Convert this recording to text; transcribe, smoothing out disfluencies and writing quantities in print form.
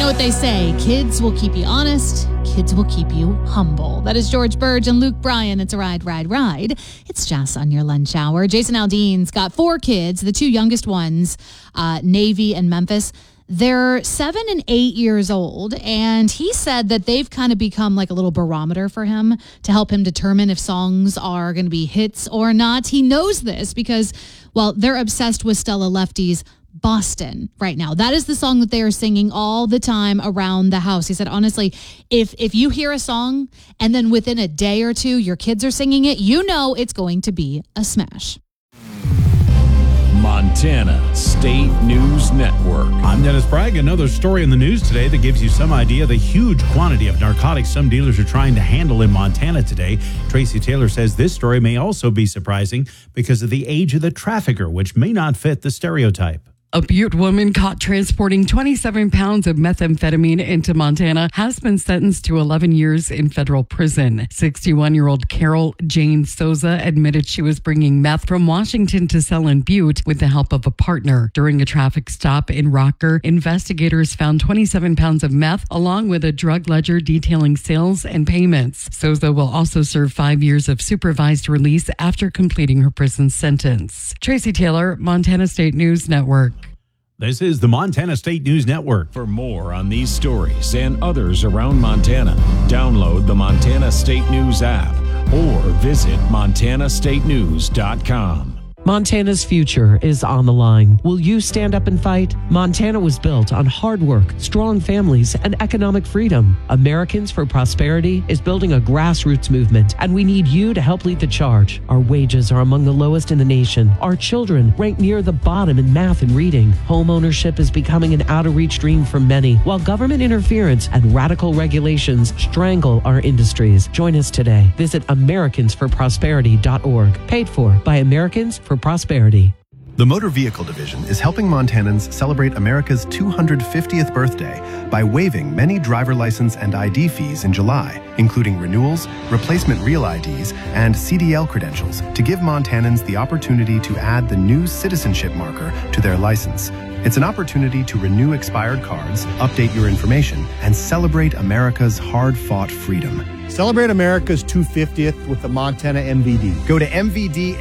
what they say. Kids will keep you honest. Kids will keep you humble. That is George Burge and Luke Bryan. It's a ride, ride, ride. It's Jess on your lunch hour. Jason Aldean's got 4 kids. The 2 youngest ones, Navy and Memphis. They're 7 and 8 years old, and he said that they've kind of become like a little barometer for him to help him determine if songs are going to be hits or not. He knows this because, well, they're obsessed with Stella Lefty's Boston right now. That is the song that they are singing all the time around the house. He said, honestly, if you hear a song and then within a day or two your kids are singing it, you know it's going to be a smash. Montana State News Network. I'm Dennis Bragg. Another story in the news today that gives you some idea of the huge quantity of narcotics some dealers are trying to handle in Montana today. Tracy Taylor says this story may also be surprising because of the age of the trafficker, which may not fit the stereotype. A Butte woman caught transporting 27 pounds of methamphetamine into Montana has been sentenced to 11 years in federal prison. 61-year-old Carol Jane Souza admitted she was bringing meth from Washington to sell in Butte with the help of a partner. During a traffic stop in Rocker, investigators found 27 pounds of meth along with a drug ledger detailing sales and payments. Souza will also serve 5 years of supervised release after completing her prison sentence. Tracy Taylor, Montana State News Network. This is the Montana State News Network. For more on these stories and others around Montana, download the Montana State News app or visit montanastatenews.com. Montana's future is on the line. Will you stand up and fight? Montana was built on hard work, strong families, and economic freedom. Americans for Prosperity is building a grassroots movement, and we need you to help lead the charge. Our wages are among the lowest in the nation. Our children rank near the bottom in math and reading. Home ownership is becoming an out-of-reach dream for many, while government interference and radical regulations strangle our industries. Join us today. Visit AmericansForProsperity.org. Paid for by Americans for Prosperity. The Motor Vehicle Division is helping Montanans celebrate America's 250th birthday by waiving many driver license and ID fees in July, including renewals, replacement real IDs, and CDL credentials to give Montanans the opportunity to add the new citizenship marker to their license. It's an opportunity to renew expired cards, update your information, and celebrate America's hard-fought freedom. Celebrate America's 250th with the Montana MVD. Go to MVD